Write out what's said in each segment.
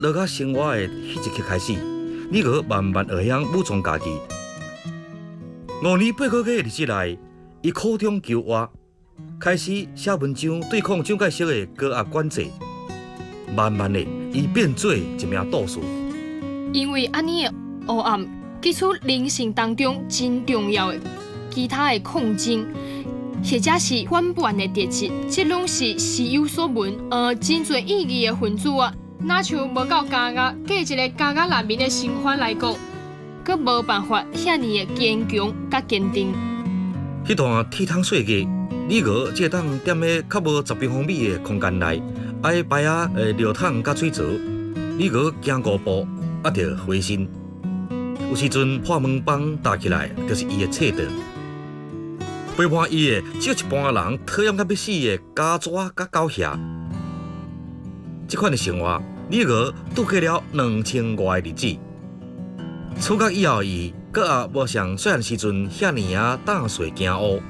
落甲生活的迄一刻开始，李娥慢慢学晓武装家己。5年8个月的日子内，伊苦中求活，开始写文章对抗蒋介石的高压管制。慢慢的，伊变做一名道士。 因为安尼的黑暗，基础人生当中真重要的其他的抗争，或者是反叛的特质，这拢是时有所闻，真侪意义的分子啊，哪像无够加压，过一个加压难民的生活来讲，佮无办法遐尼的坚强佮坚定。 迄段铁窗世界，李娥只当踮咧较无10平方米的空间内，爱摆啊尿桶甲水槽，李娥行5步，还着回身。有时阵破门帮打起来，就是伊的册桌。陪伴伊的只有一般人讨厌到要死的家蛇甲狗遐。这款的生活，李娥度过了2000外的日子。出国以后，伊阁也无像细汉时阵遐尼啊胆碎惊乌。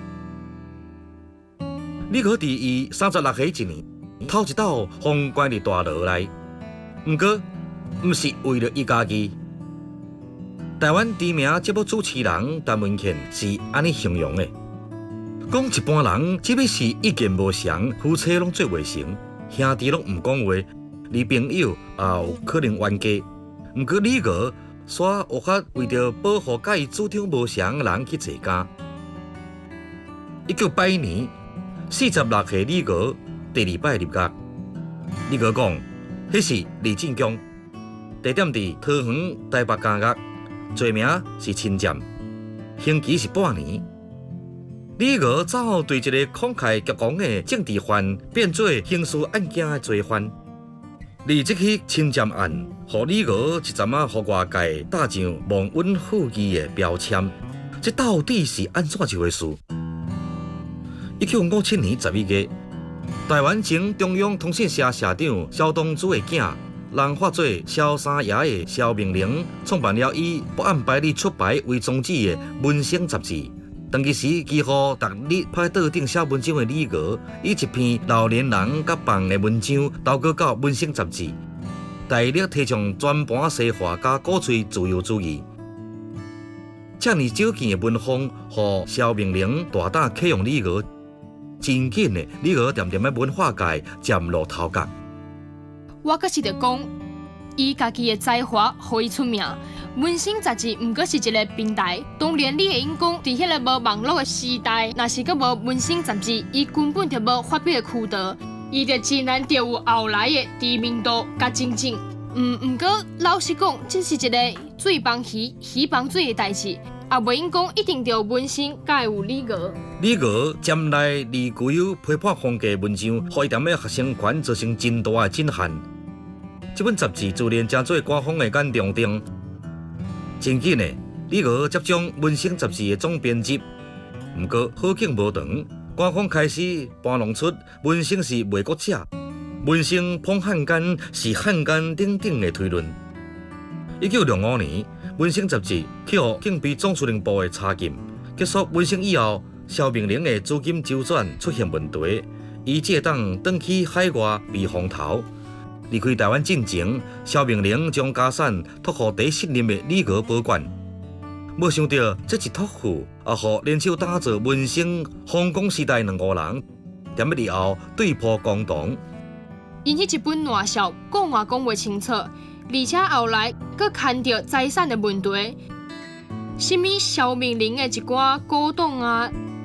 李娥伫伊36岁一年，头一斗封关入大牢内，毋过毋是为了伊家己。台湾知名节目主持人陈文茜是安尼形容的：讲一般人即使是意见无相，夫妻拢做袂成，兄弟拢毋讲话，离朋友也有可能冤家。毋过李娥煞有法为着保护甲伊主张无相的人去坐监。1982年，46岁李娥第2摆入监。李娥讲，迄是李进江，地点伫桃园台北监狱。罪名是侵占，刑期是半年。李娥早对一个慷慨激昂的政治犯变做刑事案件的罪犯。而这起侵占案，互李娥一阵仔互外界打上忘恩负义的标签。这到底是安怎一回事？1957年11月，台湾前中央通讯社社长萧东主的囝。人化做萧三爷的萧明玲创办了以不按牌理出牌为宗旨的《文星》杂志。当其时，几乎逐日趴桌顶写文章的李娥，以一篇老年人甲放的文章投稿到《文星》杂志，大力提倡全盘西化加鼓吹自由主义。这么少见的文风，互萧明玲大胆启用李娥，真紧的李娥渐渐在文化界崭露头角。 我阁是着讲，伊家己的才华，互伊出名。文星杂志毋过是一个平台，当然你会用讲，伫迄个无网络的时代，若是阁无文星杂志，伊根本就无发表的渠道，伊就自然就有后来的知名度甲竞争。毋过老实讲，这是一个水帮鱼，鱼帮水的代志，也袂用讲一定着文星才有李娥。 李娥占来而具有批判风格的文章，互伊踮咧学生权造成真大的震撼。这本杂志自然成做官方的眼中钉。真紧的，李娥接掌《文星》杂志的总编辑。不过好景无长，官方开始搬弄出《文星》是卖国者，《文星》捧汉奸是汉奸等等的推论。1965年，《文星》杂志去予警备总司令部的查禁。结束《文星》以后，萧明玲的资金周转出现问题，伊只当转去海外避风头。离开台湾进前，萧明玲将家产托付第信任的李娥保管。没想到这一托付，也互联手打造文星皇宫时代2号人，踮咧日后对簿公堂。 因迄一本烂小讲话讲袂清楚，而且后来佫牵着财产的问题，什么萧明玲的一寡古董啊、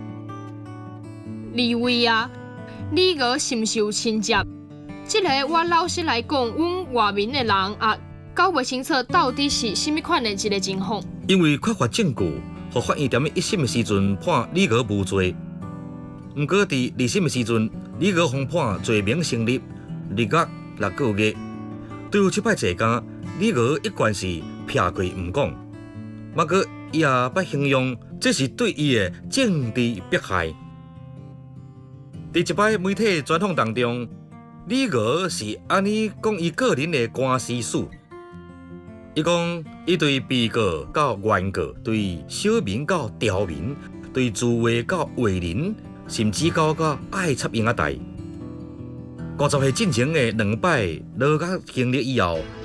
利位啊，李娥是毋是有亲接？这个我老实来讲，阮外面的人也搞袂清楚到底是甚么款的一个情况。 因为缺乏证据，互法院踮咧一审的时阵判李娥无罪。不过伫二审的时阵，李娥被判罪名成立，入狱6个月。对于这摆坐监，李娥一贯是撇过唔讲，不过伊也捌形容这是对伊的政治迫害。伫一摆媒体专访当中，李娥是安尼讲伊个人的官司史。伊讲，伊对被告到原告，对小民到刁民，对自卫到伟人，甚至到爱插秧仔台。50岁进前的2摆落甲经历以后，